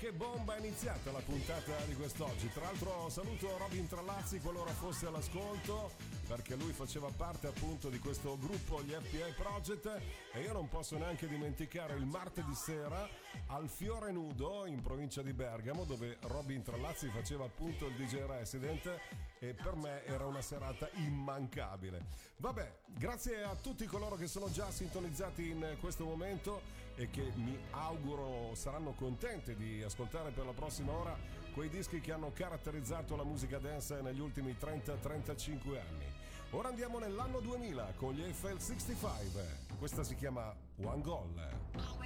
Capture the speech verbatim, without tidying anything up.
che bomba è iniziata la puntata di quest'oggi. Tra l'altro saluto Robin Tralazzi qualora fosse all'ascolto, perché lui faceva parte appunto di questo gruppo, gli F P I Project, e io non posso neanche dimenticare il martedì sera al Fiore Nudo in provincia di Bergamo, dove Robin Tralazzi faceva appunto il D J resident, e per me era una serata immancabile. Vabbè, grazie a tutti coloro che sono già sintonizzati in questo momento e che mi auguro saranno contenti di ascoltare per la prossima ora quei dischi che hanno caratterizzato la musica dance negli ultimi trenta trentacinque anni. Ora andiamo nell'anno duemila con gli Eiffel sessantacinque. Questa si chiama One Goal.